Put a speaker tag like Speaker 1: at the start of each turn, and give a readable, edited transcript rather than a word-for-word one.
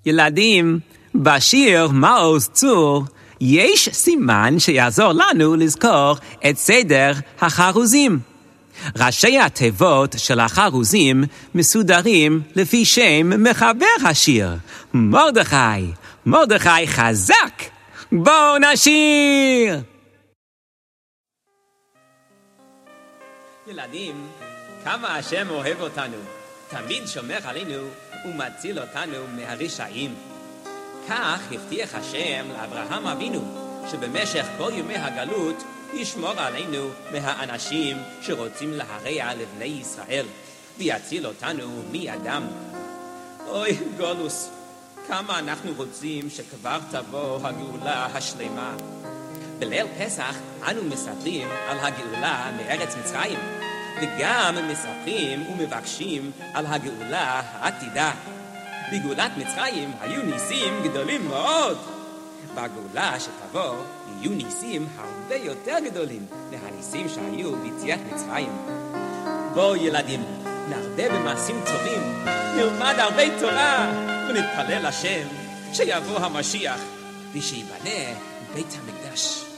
Speaker 1: ילדים, בשיר מעוז צור יש סימן שיעזור לנו לזכור את סדר החרוזים. ראשי התיבות של החרוזים מסודרים לפי שם מחבר השיר, מרדכי. מרדכי חזק! בואו נשיר! ילדים, כמה השם אוהב אותנו, תמיד שומר עלינו ומציל אותנו מהרשעים. כך הבטיח השם לאברהם אבינו, שבמשך כל ימי הגלות ישמור עלינו מהאנשים שרוצים להרע לבני ישראל, ויציל אותנו מידם. אוי גולוס, כמה אנחנו רוצים שכבר תבוא הגאולה השלמה. בליל פסח אנו מספרים על הגאולה מארץ מצרים, וגם מספרים ומבקשים על הגאולה העתידה. בגאולת מצרים היו ניסים גדולים מאוד. בגאולה שתבוא יהיו ניסים הרבה יותר גדולים מהניסים שהיו ביציאת מצרים. בואו ילדים, נרבה במעשים טובים, נלמד הרבה תורה ונתפלל לשם שיבוא המשיח ושיבנה בית המקדש.